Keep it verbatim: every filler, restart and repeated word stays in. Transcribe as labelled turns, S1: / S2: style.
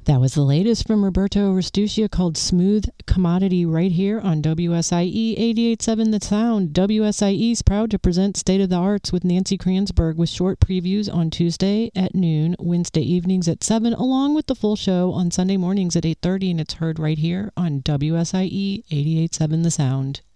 S1: That was the latest from Roberto Restuccia called Smooth Commodity right here on W S I E eighty-eight point seven The Sound. W S I E is proud to present State of the Arts with Nancy Kranzberg with short previews on Tuesday at noon, Wednesday evenings at seven, along with the full show on Sunday mornings at eight thirty, and it's heard right here on W S I E eighty-eight point seven The Sound.